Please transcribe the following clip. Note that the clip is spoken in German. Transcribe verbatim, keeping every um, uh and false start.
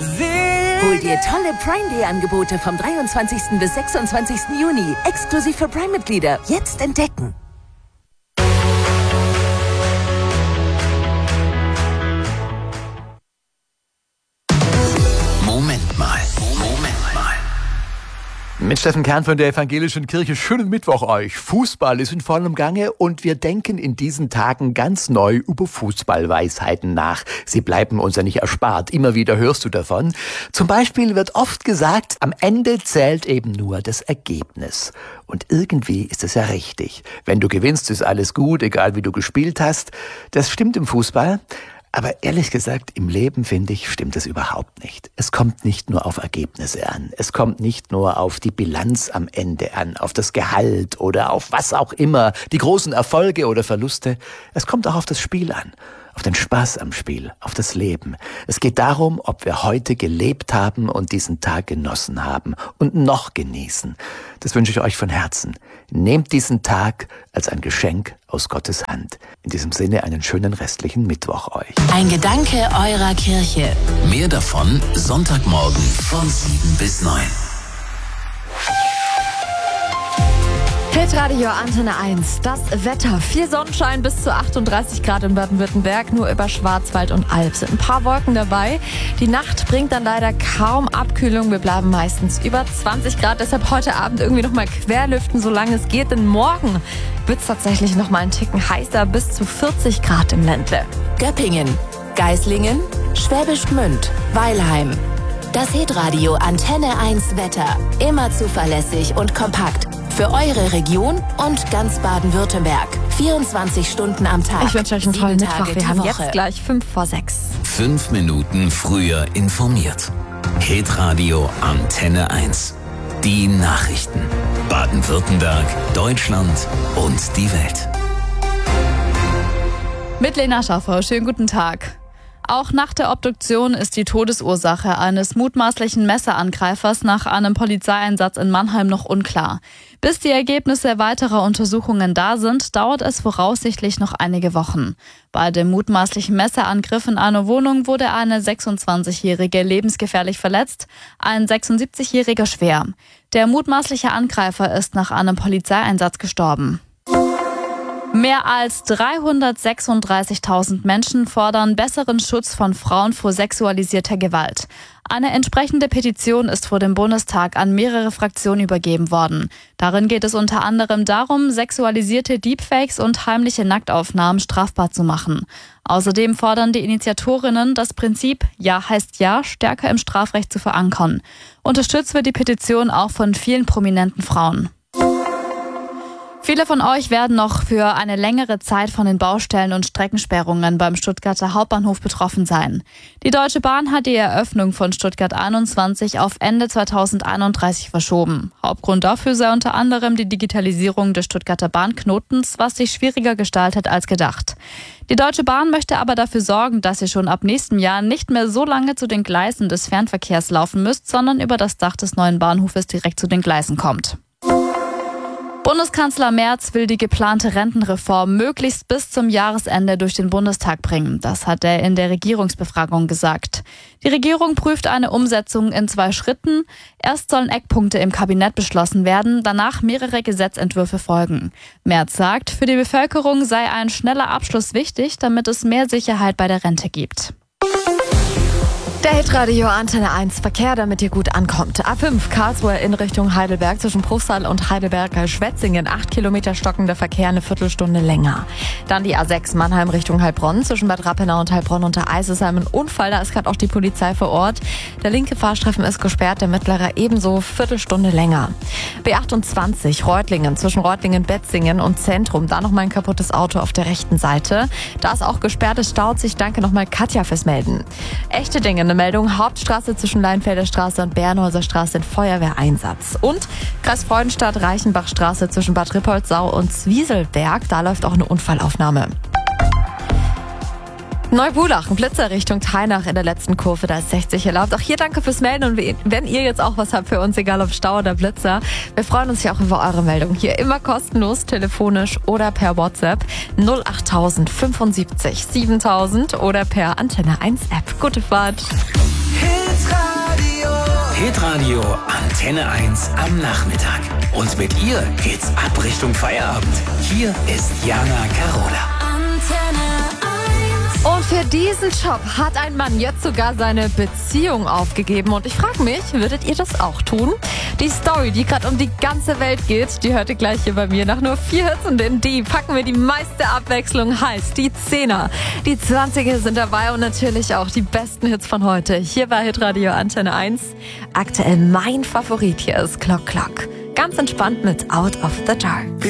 Hol dir tolle Prime Day Angebote vom dreiundzwanzigsten bis sechsundzwanzigsten Juni. Exklusiv für Prime-Mitglieder. Jetzt entdecken. Moment mal. Moment mal. Mit Steffen Kern von der Evangelischen Kirche. Schönen Mittwoch euch. Fußball ist in vollem Gange und wir denken in diesen Tagen ganz neu über Fußballweisheiten nach. Sie bleiben uns ja nicht erspart. Immer wieder hörst du davon. Zum Beispiel wird oft gesagt, am Ende zählt eben nur das Ergebnis. Und irgendwie ist es ja richtig. Wenn du gewinnst, ist alles gut, egal wie du gespielt hast. Das stimmt im Fußball. Aber ehrlich gesagt, im Leben, finde ich, stimmt es überhaupt nicht. Es kommt nicht nur auf Ergebnisse an. Es kommt nicht nur auf die Bilanz am Ende an, auf das Gehalt oder auf was auch immer, die großen Erfolge oder Verluste. Es kommt auch auf das Spiel an, auf den Spaß am Spiel, auf das Leben. Es geht darum, ob wir heute gelebt haben und diesen Tag genossen haben und noch genießen. Das wünsche ich euch von Herzen. Nehmt diesen Tag als ein Geschenk aus Gottes Hand. In diesem Sinne einen schönen restlichen Mittwoch euch. Ein Gedanke eurer Kirche. Mehr davon Sonntagmorgen von sieben bis neun. Hitradio Antenne eins. Das Wetter. Viel Sonnenschein bis zu achtunddreißig Grad in Baden-Württemberg. Nur über Schwarzwald und Alb sind ein paar Wolken dabei. Die Nacht bringt dann leider kaum Abkühlung. Wir bleiben meistens über zwanzig Grad. Deshalb heute Abend irgendwie noch mal querlüften, solange es geht. Denn morgen wird es tatsächlich noch mal einen Ticken heißer. Bis zu vierzig Grad im Ländle. Göppingen, Geislingen, Schwäbisch Gmünd, Weilheim. Das Hitradio Antenne eins Wetter. Immer zuverlässig und kompakt. Für eure Region und ganz Baden-Württemberg. vierundzwanzig Stunden am Tag. Ich wünsche euch einen tollen sieben Mittwoch. Tage Wir die haben Woche. jetzt gleich fünf vor sechs. Fünf Minuten früher informiert. Hitradio Antenne eins. Die Nachrichten. Baden-Württemberg, Deutschland und die Welt. Mit Lena Schaffer. Schönen guten Tag. Auch nach der Obduktion ist die Todesursache eines mutmaßlichen Messerangreifers nach einem Polizeieinsatz in Mannheim noch unklar. Bis die Ergebnisse weiterer Untersuchungen da sind, dauert es voraussichtlich noch einige Wochen. Bei dem mutmaßlichen Messerangriff in einer Wohnung wurde eine sechsundzwanzigjährige lebensgefährlich verletzt, ein sechsundsiebzigjähriger schwer. Der mutmaßliche Angreifer ist nach einem Polizeieinsatz gestorben. Mehr als dreihundertsechsunddreißigtausend Menschen fordern besseren Schutz von Frauen vor sexualisierter Gewalt. Eine entsprechende Petition ist vor dem Bundestag an mehrere Fraktionen übergeben worden. Darin geht es unter anderem darum, sexualisierte Deepfakes und heimliche Nacktaufnahmen strafbar zu machen. Außerdem fordern die Initiatorinnen, das Prinzip Ja heißt Ja stärker im Strafrecht zu verankern. Unterstützt wird die Petition auch von vielen prominenten Frauen. Viele von euch werden noch für eine längere Zeit von den Baustellen und Streckensperrungen beim Stuttgarter Hauptbahnhof betroffen sein. Die Deutsche Bahn hat die Eröffnung von Stuttgart einundzwanzig auf Ende zweitausendeinunddreißig verschoben. Hauptgrund dafür sei unter anderem die Digitalisierung des Stuttgarter Bahnknotens, was sich schwieriger gestaltet als gedacht. Die Deutsche Bahn möchte aber dafür sorgen, dass ihr schon ab nächstem Jahr nicht mehr so lange zu den Gleisen des Fernverkehrs laufen müsst, sondern über das Dach des neuen Bahnhofes direkt zu den Gleisen kommt. Bundeskanzler Merz will die geplante Rentenreform möglichst bis zum Jahresende durch den Bundestag bringen. Das hat er in der Regierungsbefragung gesagt. Die Regierung prüft eine Umsetzung in zwei Schritten. Erst sollen Eckpunkte im Kabinett beschlossen werden, danach mehrere Gesetzentwürfe folgen. Merz sagt, für die Bevölkerung sei ein schneller Abschluss wichtig, damit es mehr Sicherheit bei der Rente gibt. Der Hitradio Antenne eins Verkehr, damit ihr gut ankommt. A fünf Karlsruhe in Richtung Heidelberg zwischen Bruchsal und Heidelberg-Schwetzingen. acht Kilometer stockender Verkehr, eine Viertelstunde länger. Dann die A sechs Mannheim Richtung Heilbronn zwischen Bad Rappenau und Heilbronn unter Eisesheim. Ein Unfall, da ist gerade auch die Polizei vor Ort. Der linke Fahrstreifen ist gesperrt, der mittlere ebenso, Viertelstunde länger. B achtundzwanzig Reutlingen zwischen Reutlingen-Betzingen und Zentrum. Da nochmal ein kaputtes Auto auf der rechten Seite. Da ist auch gesperrt, es staut sich. Danke nochmal Katja fürs Melden. Echte Dinge. Eine Meldung, Hauptstraße zwischen Leinfelder Straße und Bernhäuser Straße in Feuerwehreinsatz. Und Kreis Freudenstadt, Reichenbachstraße zwischen Bad Rippoldsau und Zwieselberg, da läuft auch eine Unfallaufnahme. Neubulach, ein Blitzer Richtung Tainach in der letzten Kurve, da ist sechzig erlaubt. Auch hier danke fürs Melden und wenn ihr jetzt auch was habt für uns, egal ob Stau oder Blitzer, wir freuen uns ja auch über eure Meldung. Hier immer kostenlos, telefonisch oder per WhatsApp null acht tausend fünfundsiebzig siebentausend oder per Antenne eins App. Gute Fahrt. Hitradio. Hitradio Antenne eins am Nachmittag. Und mit ihr geht's ab Richtung Feierabend. Hier ist Jana Carola. Und für diesen Job hat ein Mann jetzt sogar seine Beziehung aufgegeben. Und ich frage mich, würdet ihr das auch tun? Die Story, die gerade um die ganze Welt geht, die hört ihr gleich hier bei mir. Nach nur vier Hits und in die packen wir die meiste Abwechslung, heißt die Zehner. Die Zwanziger sind dabei und natürlich auch die besten Hits von heute. Hier bei Hitradio Antenne eins. Aktuell mein Favorit hier ist Clock Clock. Ganz entspannt mit Out of the Dark.